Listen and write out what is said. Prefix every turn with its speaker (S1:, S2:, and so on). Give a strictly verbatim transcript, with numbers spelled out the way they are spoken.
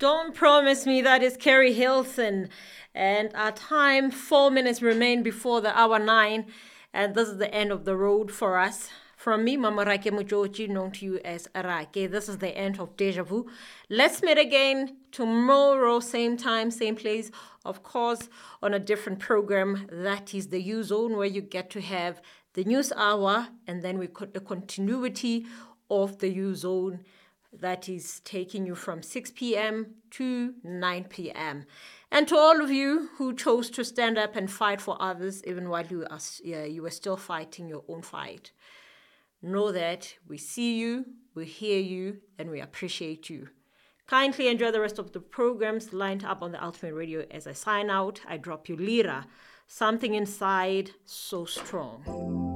S1: Don't Promise Me, that is Carrie Hilson. And our time, four minutes remain before the hour nine. And this is the end of the road for us. From me, Mama Rake Mujoji, known to you as Arake. This is the end of Deja Vu. Let's meet again tomorrow, same time, same place. Of course, on a different program. That is the U Zone, where you get to have the news hour. And then we got the continuity of the U Zone. That is taking you from six p.m. to nine p.m. And to all of you who chose to stand up and fight for others, even while you are, yeah, you were still fighting your own fight, know that we see you, we hear you, and we appreciate you. Kindly enjoy the rest of the programs lined up on the Ultimate Radio. As I sign out, I drop you Lira, Something Inside So Strong.